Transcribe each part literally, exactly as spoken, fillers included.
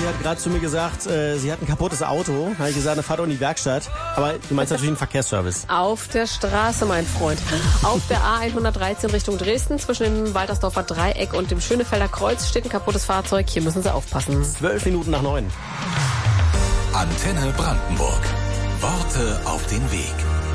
sie hat gerade zu mir gesagt, äh, sie hat ein kaputtes Auto. Da habe ich gesagt, dann fahr doch in die Werkstatt. Aber du meinst natürlich einen Verkehrsservice. Auf der Straße, mein Freund. Auf der A hundertdreizehn Richtung Dresden, zwischen dem Waltersdorfer Dreieck und dem Schönefelder Kreuz steht ein kaputtes Fahrzeug. Hier müssen Sie aufpassen. Zwölf Minuten nach neun. Antenne Brandenburg. Worte auf den Weg.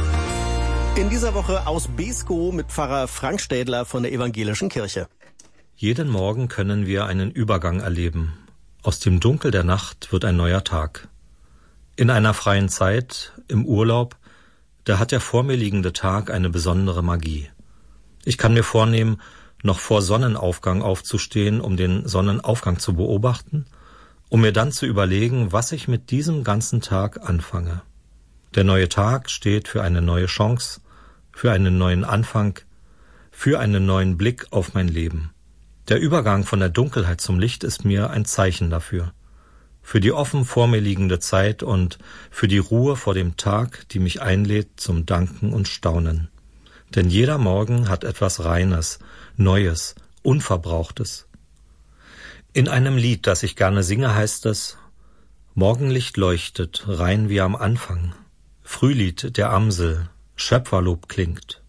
In dieser Woche aus Beeskow mit Pfarrer Frank Städler von der Evangelischen Kirche. Jeden Morgen können wir einen Übergang erleben. Aus dem Dunkel der Nacht wird ein neuer Tag. In einer freien Zeit, im Urlaub, da hat der vor mir liegende Tag eine besondere Magie. Ich kann mir vornehmen, noch vor Sonnenaufgang aufzustehen, um den Sonnenaufgang zu beobachten, um mir dann zu überlegen, was ich mit diesem ganzen Tag anfange. Der neue Tag steht für eine neue Chance, für einen neuen Anfang, für einen neuen Blick auf mein Leben. Der Übergang von der Dunkelheit zum Licht ist mir ein Zeichen dafür. Für die offen vor mir liegende Zeit und für die Ruhe vor dem Tag, die mich einlädt zum Danken und Staunen. Denn jeder Morgen hat etwas Reines, Neues, Unverbrauchtes. In einem Lied, das ich gerne singe, heißt es: Morgenlicht leuchtet, rein wie am Anfang. Frühlied der Amsel, Schöpferlob klingt.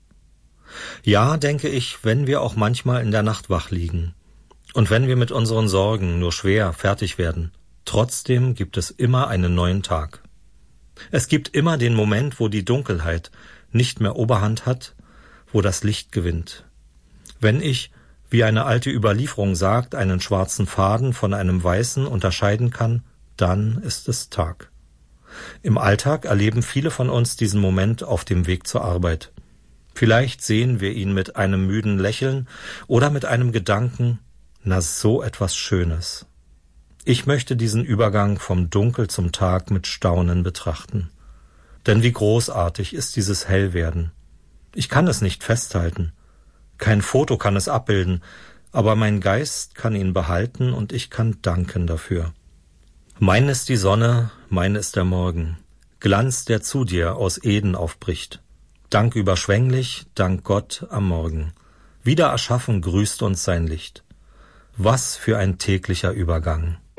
Ja, denke ich, wenn wir auch manchmal in der Nacht wach liegen und wenn wir mit unseren Sorgen nur schwer fertig werden, trotzdem gibt es immer einen neuen Tag. Es gibt immer den Moment, wo die Dunkelheit nicht mehr Oberhand hat, wo das Licht gewinnt. Wenn ich, wie eine alte Überlieferung sagt, einen schwarzen Faden von einem weißen unterscheiden kann, dann ist es Tag. Im Alltag erleben viele von uns diesen Moment auf dem Weg zur Arbeit. Vielleicht sehen wir ihn mit einem müden Lächeln oder mit einem Gedanken, na so etwas Schönes. Ich möchte diesen Übergang vom Dunkel zum Tag mit Staunen betrachten. Denn wie großartig ist dieses Hellwerden. Ich kann es nicht festhalten. Kein Foto kann es abbilden, aber mein Geist kann ihn behalten und ich kann danken dafür. Mein ist die Sonne, mein ist der Morgen, Glanz, der zu dir aus Eden aufbricht. Dank überschwänglich, dank Gott am Morgen. Wieder erschaffen grüßt uns sein Licht. Was für ein täglicher Übergang.